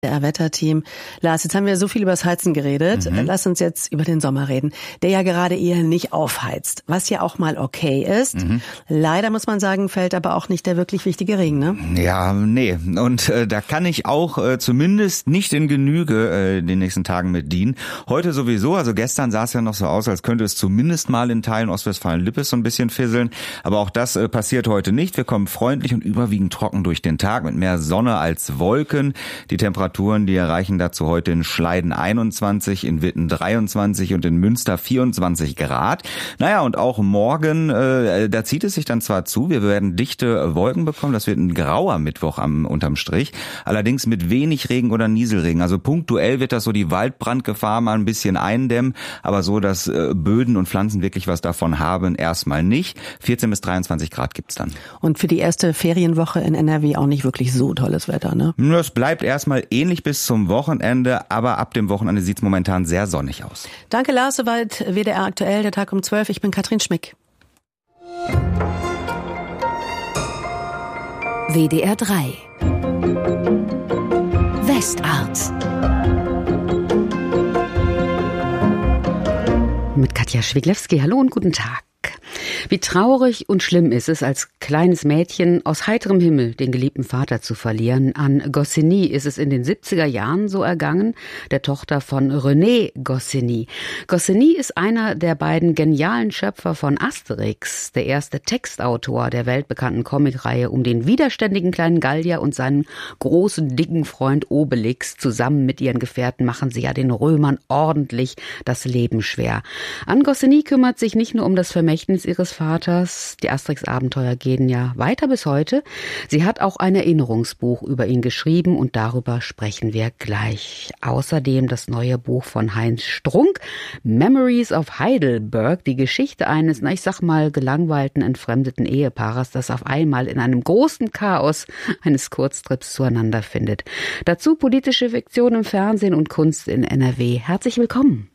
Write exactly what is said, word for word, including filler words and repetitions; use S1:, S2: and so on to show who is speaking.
S1: Der Wetterteam. Lars, jetzt haben wir so viel über das Heizen geredet. Mhm. Lass uns jetzt über den Sommer reden, der ja gerade eher nicht aufheizt, was ja auch mal okay ist. Mhm. Leider muss man sagen, fällt aber auch nicht der wirklich wichtige Regen, ne?
S2: Ja, nee. Und äh, da kann ich auch äh, zumindest nicht in Genüge äh, den nächsten Tagen mit dienen. Heute sowieso, also gestern sah es ja noch so aus, als könnte es zumindest mal in Teilen Ostwestfalen-Lippes so ein bisschen fisseln. Aber auch das äh, passiert heute nicht. Wir kommen freundlich und überwiegend trocken durch den Tag mit mehr Sonne als Wolken. Die Temperatur Die erreichen dazu heute in Schleiden einundzwanzig, in Witten dreiundzwanzig und in Münster vierundzwanzig Grad. Naja, und auch morgen, äh, da zieht es sich dann zwar zu, wir werden dichte Wolken bekommen, das wird ein grauer Mittwoch am unterm Strich, allerdings mit wenig Regen oder Nieselregen. Also punktuell wird das so die Waldbrandgefahr mal ein bisschen eindämmen, aber so, dass äh, Böden und Pflanzen wirklich was davon haben, erstmal nicht. vierzehn bis dreiundzwanzig Grad gibt's dann.
S1: Und für die erste Ferienwoche in N R W auch nicht wirklich so tolles Wetter, ne?
S2: Es bleibt erstmal ähnlich bis zum Wochenende, aber ab dem Wochenende sieht's momentan sehr sonnig aus.
S1: Danke, Lars, soweit W D R aktuell, der Tag um zwölf. Ich bin Katrin Schmick.
S3: W D R drei Westart mit Katja Schwiglewski. Hallo und guten Tag. Wie traurig und schlimm ist es, als kleines Mädchen aus heiterem Himmel den geliebten Vater zu verlieren. An Goscinny ist es in den siebziger Jahren so ergangen, der Tochter von René Goscinny. Goscinny ist einer der beiden genialen Schöpfer von Asterix, der erste Textautor der weltbekannten Comicreihe um den widerständigen kleinen Gallier und seinen großen, dicken Freund Obelix. Zusammen mit ihren Gefährten machen sie ja den Römern ordentlich das Leben schwer. An Goscinny kümmert sich nicht nur um das Vermächtnis ihres Vaters. Die Asterix-Abenteuer gehen ja weiter bis heute. Sie hat auch ein Erinnerungsbuch über ihn geschrieben und darüber sprechen wir gleich. Außerdem das neue Buch von Heinz Strunk, Memories of Heidelberg, die Geschichte eines, na ich sag mal, gelangweilten, entfremdeten Ehepaares, das auf einmal in einem großen Chaos eines Kurztrips zueinander findet. Dazu politische Fiktion im Fernsehen und Kunst in N R W. Herzlich willkommen.